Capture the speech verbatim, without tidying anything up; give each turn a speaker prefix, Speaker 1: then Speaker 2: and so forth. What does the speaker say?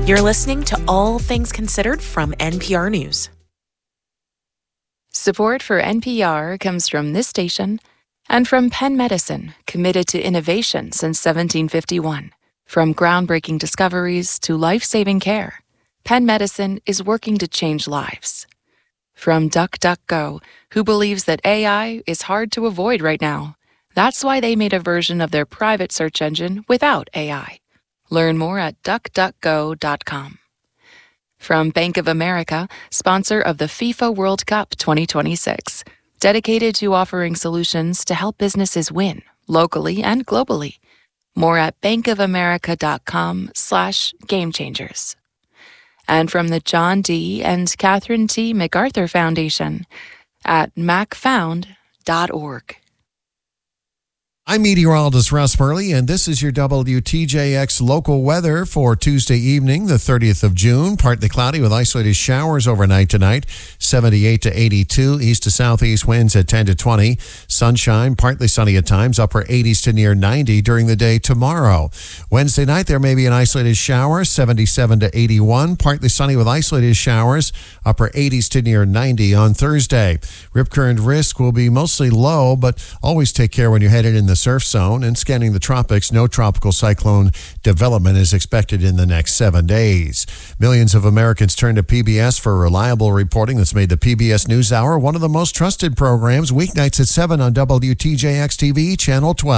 Speaker 1: You're listening to All Things Considered from N P R News.
Speaker 2: Support for N P R comes from this station and from Penn Medicine, committed to innovation since seventeen fifty-one. From groundbreaking discoveries to life-saving care, Penn Medicine is working to change lives. From DuckDuckGo, who believes that A I is hard to avoid right now. That's why they made a version of their private search engine without A I. Learn more at duck duck go dot com. From Bank of America, sponsor of the FIFA World Cup twenty twenty-six, dedicated to offering solutions to help businesses win, locally and globally. More at bankofamerica.com slash game changers. And from the John D. and Catherine T. MacArthur Foundation at mac found dot org.
Speaker 3: I'm meteorologist Russ Burley, and this is your W T J X local weather for Tuesday evening, the thirtieth of June. Partly cloudy with isolated showers overnight tonight, seventy-eight to eighty-two. East to southeast winds at ten to twenty. Sunshine, partly sunny at times, upper eighties to near ninety during the day tomorrow. Wednesday night, there may be an isolated shower, seventy-seven to eighty-one. Partly sunny with isolated showers, upper eighties to near ninety on Thursday. Rip current risk will be mostly low, but always take care when you're headed in the surf zone. And scanning the tropics, no tropical cyclone development is expected in the next seven days. Millions of Americans turn to P B S for reliable reporting that's made the P B S NewsHour one of the most trusted programs, weeknights at seven on W T J X T V, Channel twelve.